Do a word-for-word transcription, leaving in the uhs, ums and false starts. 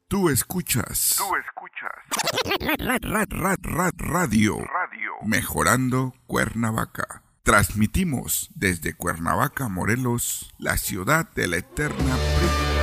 Tú escuchas. Tú escuchas. Ra, ra, ra, ra, radio. Radio. Mejorando Cuernavaca. Transmitimos desde Cuernavaca, Morelos, la ciudad de la eterna primavera.